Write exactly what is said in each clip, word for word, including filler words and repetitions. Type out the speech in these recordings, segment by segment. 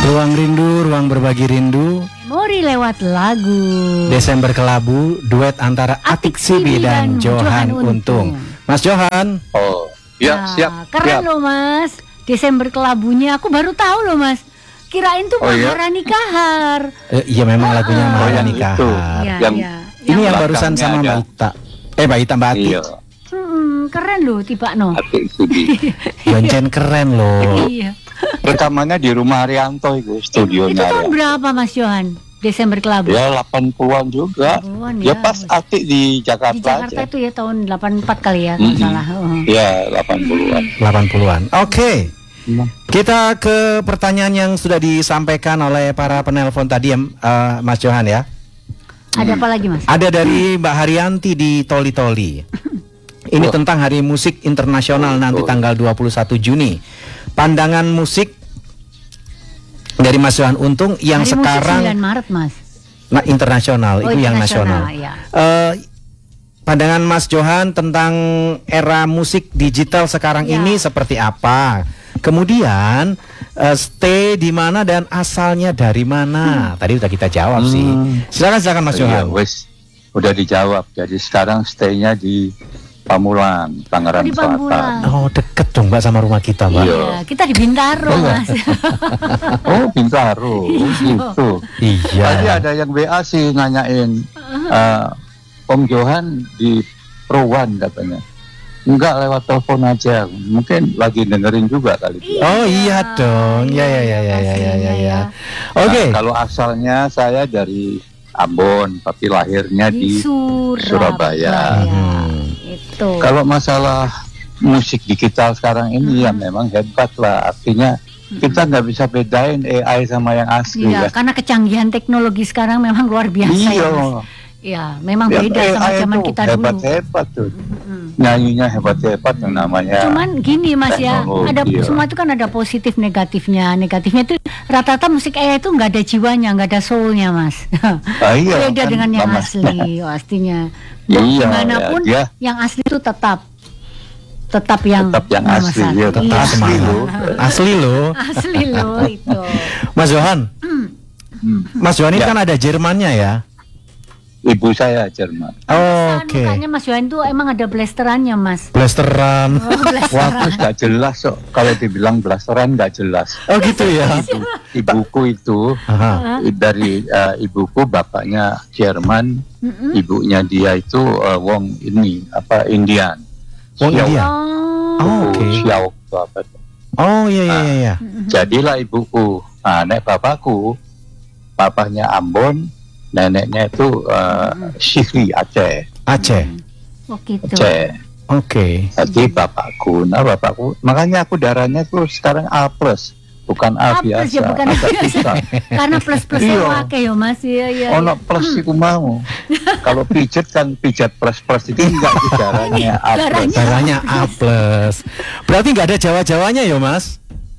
Ruang rindu, ruang berbagi rindu. Memori lewat lagu. Desember Kelabu, duet antara Atik Sibi dan, dan Johan Untung. Mas Johan. Oh, ya, nah, siap. Keren siap. loh Mas. Desember Kelabunya aku baru tahu loh Mas. Kirain tuh Oh, Maharani iya? Kahar. Eh, iya memang lagunya Ah. Maharani Oh, yang Kahar. itu. Iya, Yang iya. Ini yang belakangnya barusan sama ada. Mbak Ita. Eh Mbak Ita, Mbak Ati. Iya, Hmm, keren loh tiba no. Atik Sibi. Yoncen keren loh. Iya. Rekamannya di rumah Arianto itu, Itu studionya. tahun ya. berapa Mas Johan? Desember Kelabu. Ya delapan puluhan juga. delapan puluhan Ya ya. pas Atik di Jakarta, Di Jakarta aja. itu ya tahun delapan puluh empat kali ya, kalau Mm-mm. salah. Oh. Ya delapan puluhan. delapan puluhan. Oke. Kita ke pertanyaan yang sudah disampaikan oleh para penelpon tadi ya, eh, Mas Johan ya. Ada apa lagi Mas? Ada dari Mbak Haryanti di Toli Toli. Ini Wah. tentang Hari Musik Internasional nanti Oh. tanggal dua puluh satu Juni. Pandangan musik dari Mas Johan Untung yang Hari Musik sekarang sembilan Maret Mas. nah, internasional, Oh, itu yang internasional, nasional. ya. Eh, pandangan Mas Johan tentang era musik digital sekarang Ya. ini seperti apa? Kemudian eh, stay di mana dan asalnya dari mana? Tadi udah kita jawab sih. Hmm. Silakan silakan Mas Iya, Johan. wes udah dijawab. Jadi sekarang stay-nya di Pamulang, Tangerang Oh, di Selatan. Pamulang. Oh deket dong Mbak sama rumah kita Mbak. Iya. Ya, kita di Bintaro Mas. Oh, Bintaro, gitu. Iya. Tadi ada yang W A sih nanyain, eh, Om Johan di Prowan katanya. Enggak, lewat telepon aja. Mungkin lagi dengerin juga kali. dia. Oh iya dong. Ya ya ya ya ya ya ya. ya. Oke. Nah, kalau asalnya saya dari Ambon, tapi lahirnya Di di Surabaya. Surabaya. Hmm. Itu. Kalau masalah musik digital sekarang ini ya memang hebat lah. Artinya kita nggak bisa bedain A I sama yang asli Iya, ya. karena kecanggihan teknologi sekarang memang luar biasa ya Iya. Mas. Iya, memang Ya, beda sama A I zaman itu kita dulu. hebat-hebat tuh. Mm. Nyanyinya hebat-hebat yang namanya. Cuman gini Mas ya, teknologi, ada ya. semua itu kan ada positif negatifnya. Negatifnya itu rata-rata musik A I itu nggak ada jiwanya, nggak ada soulnya Mas. Ah, iya, Beda kan dengan yang nama- asli pastinya. Iya, Dimanapun ya, dia yang asli itu tetap tetap yang tetap yang nomor asli, satu. ya, tetap Iya. asli loh. Asli loh. Asli loh itu. Mas Johan. Hmm. Mas Johan ini Ya. kan ada Jermannya ya. Ibu saya Jerman. Oh, Kan Oke. mukanya Mas Johan tuh emang ada blasterannya Mas. Blasteran. Oh, Wah, blasteran. terus nggak jelas kok. Kalau dibilang blasteran nggak jelas. Oh gitu ya. Ibu- ibuku itu Aha. dari eh, ibuku bapaknya Jerman, Mm-mm. ibunya dia itu eh, Wong ini apa Indian. Wong Xiao- India. Oh. Oh, Suku oke. Xiao itu apa itu. Oh iya iya iya. iya. Jadilah ibuku. Nah, nek bapakku, bapaknya Ambon, neneknya itu uh, Syihri Aceh. Aceh. Oh gitu. Aceh. Oke. Jadi bapakku, nah bapakku, makanya aku darahnya tuh sekarang A plus, bukan A A, plus biasa. ya, bukan A Agak biasa. susah. Karena plus plus Iya. wake ya Mas ya ya. Ono plus iku mau. Kalau pijet kan pijat plus plus itu enggak sih darahnya A plus. Darahnya- Darahnya A plus. Berarti nggak ada Jawa-Jawanya ya Mas?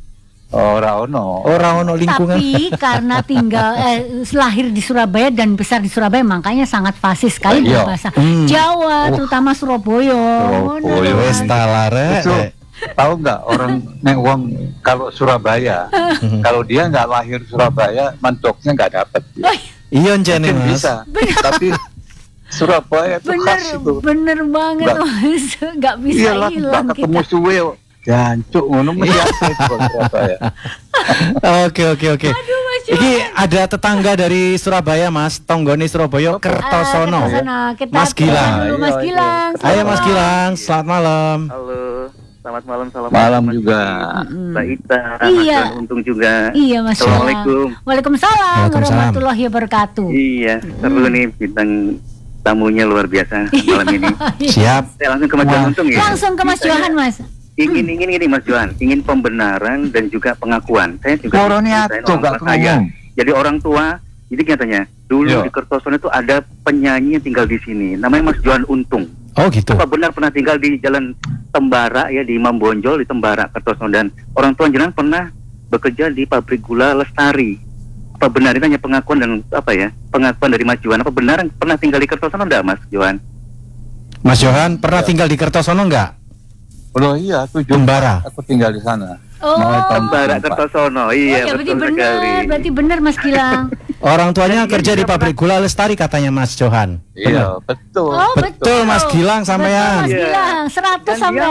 Ora ono. Orang ono lingkungan. Tapi karena tinggal eh, lahir di Surabaya dan besar di Surabaya makanya sangat fasih sekali Iya. berbahasa Hmm. Jawa, Oh. terutama Surabaya. Surabaya. Ngono, Wes Mas. talare. Itu tahu nggak orang nek wong kalau Surabaya, kalau dia nggak lahir Surabaya, mantoknya nggak dapet. Oh, Iya jene Mungkin Mas. bisa, tapi Surabaya itu bener khas itu. bener banget Nggak- Mas. Nggak bisa Iyalah, nggak hilang ketemu kita. suwe, jancuk ngono mesti ada itu kalau Surabaya. Oke oke oke. Aduh Mas Iki ada tetangga dari Surabaya Mas, tonggone Surabaya Kertosono. Ah, Kertosono. Kita Mas Gilang. kenalan dulu, Mas Iya, iya. Gilang. Ayo Mas Selamat Gilang, selamat malam. Halo, selamat malam, salam Malam Mas juga. Mm-mm. Mbak Ita, Iya. Mas Johan Untung juga. Iya Mas Gilang. Assalamualaikum. Waalaikumsalam Waalaikumsalam. warahmatullahi wabarakatuh. Iya, seru nih bintang tamunya luar biasa malam ini. Siap. Saya langsung ke Mas Wah. Johan Untung ya. Langsung ke Mas Saya Johan Mas. Ingin ingin ini Mas Johan, ingin pembenaran dan juga pengakuan. Saya juga Korone saya atuh orang gak tua saya. ngomong. Jadi orang tua, jadi katanya dulu Iya. di Kertosono itu ada penyanyi yang tinggal di sini, namanya Mas Johan Untung. Oh gitu. Apa benar pernah tinggal di Jalan Tembara ya di Mambonjol di Tembara Kertosono dan orang tua jenengan pernah bekerja di pabrik gula Lestari. Apa benar itu hanya pengakuan dan apa ya pengakuan dari Mas Johan? Apa benar pernah tinggal di Kertosono enggak Mas Johan? Mas Johan pernah tinggal di Kertosono enggak? Oh iya, tujuh Tembara. aku tinggal di sana. Oh, Tempat. Tembara Kertosono. oh Iya, ya berarti betul sekali. benar, berarti benar Mas Gilang. Orang tuanya Dan kerja dia di juga pabrik gula Lestari katanya Mas Johan. Iya, betul. Oh, Betul Mas Gilang Betul, sampean. Mas Iya. Gilang, seratus Dan sampai